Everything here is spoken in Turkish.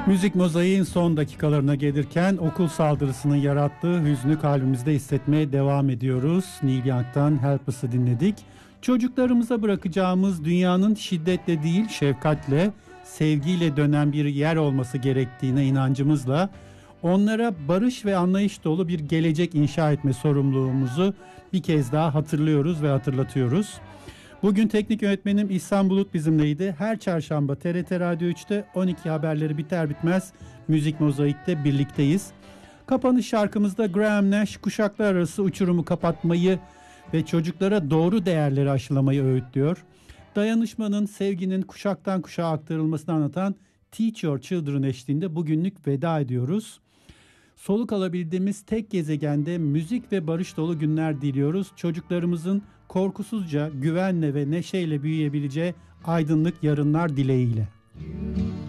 Müzik Mozaiğin son dakikalarına gelirken okul saldırısının yarattığı hüznü kalbimizde hissetmeye devam ediyoruz. Neil Young'dan Help Us'ı dinledik. Çocuklarımıza bırakacağımız dünyanın şiddetle değil şefkatle, sevgiyle dönen bir yer olması gerektiğine inancımızla onlara barış ve anlayış dolu bir gelecek inşa etme sorumluluğumuzu bir kez daha hatırlıyoruz ve hatırlatıyoruz. Bugün teknik yönetmenim İhsan Bulut bizimleydi. Her çarşamba TRT Radyo 3'te 12 haberleri biter bitmez Müzik Mozaik'te birlikteyiz. Kapanış şarkımızda Graham Nash kuşaklar arası uçurumu kapatmayı ve çocuklara doğru değerleri aşılamayı öğütlüyor. Dayanışmanın, sevginin kuşaktan kuşağa aktarılmasını anlatan Teach Your Children eşliğinde bugünlük veda ediyoruz. Soluk alabildiğimiz tek gezegende müzik ve barış dolu günler diliyoruz. Çocuklarımızın korkusuzca, güvenle ve neşeyle büyüyebileceği aydınlık yarınlar dileğiyle.